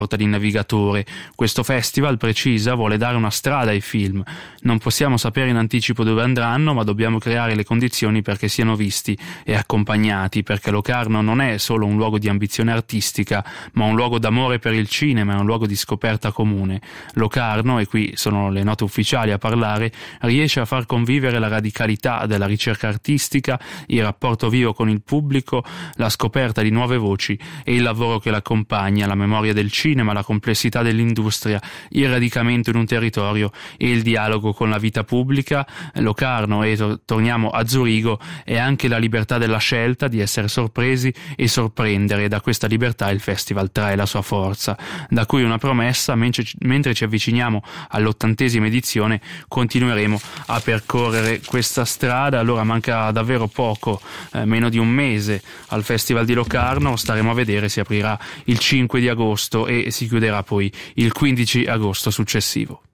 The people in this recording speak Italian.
di navigatore. Questo festival, precisa, vuole dare una strada ai film. Non possiamo sapere in anticipo dove andranno, ma dobbiamo creare le condizioni perché siano visti e accompagnati, perché Locarno non è solo un luogo di ambizione artistica, ma un luogo d'amore per il cinema, è un luogo di scoperta comune. Locarno, e qui sono le note ufficiali a parlare, riesce a far convivere la radicalità della ricerca artistica, il rapporto vivo con il pubblico, la scoperta di nuove voci e il lavoro che l'accompagna, la memoria del cinema, la complessità dell'industria, il radicamento in un territorio e il dialogo con la vita pubblica. Locarno, e torniamo a Zurigo, è anche la libertà della scelta, di essere sorpresi e sorprendere, e da questa libertà il festival trae la sua forza, da cui una promessa: mentre ci avviciniamo all'80ª edizione continueremo a percorrere questa strada. Allora manca davvero poco, meno di un mese al Festival di Locarno. Staremo a vedere, si aprirà il 5 di agosto e si chiuderà poi il 15 agosto successivo.